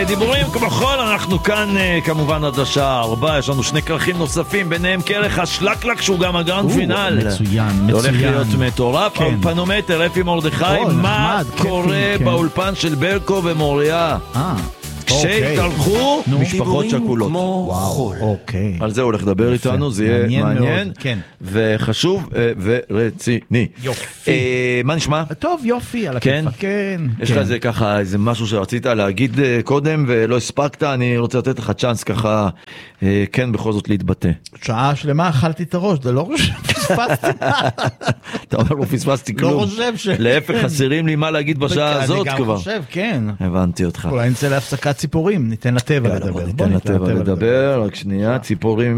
דיבורים כבכל, אנחנו כאן כמובן עד השעה 4, יש לנו שני כרכים נוספים, ביניהם כרך השלקלק שהוא גם הגרנד פינל. מצוין. הולך להיות מטורף. האולפנומטר, אפי מרדכי, מה קורה באולפן של ברקו ומוריה? כשהתארחו משפחות שכולות. אוקיי. על זה הוא הולך לדבר איתנו, זה יהיה מעניין וחשוב ורציני. מה נשמע? טוב, יופי, על הכיפה. כן. יש לך איזה ככה, איזה משהו שרצית להגיד קודם ולא הספקת, אני רוצה לתת לך צ'אנס ככה, כן, בכל זאת להתבטא. שעה שלמה אכלתי את הראש, זה לא חושב שפספסתי. אתה אומר, לא פספסתי כלום. לא חושב ש... להפך, חסרים לי מה להגיד בשעה הזאת כבר. אני גם חושב, כן. הבנתי אותך. אולי נצא להפסקת ציפורים, ניתן לטבע לדבר. ניתן לטבע לדבר, רק שנייה, ציפורים.